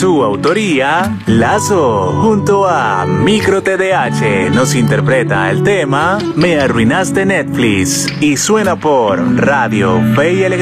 su autoría, Lazo, junto a Micro TDH, nos interpreta el tema Me Arruinaste Netflix y suena por Radio Fe y Alegría.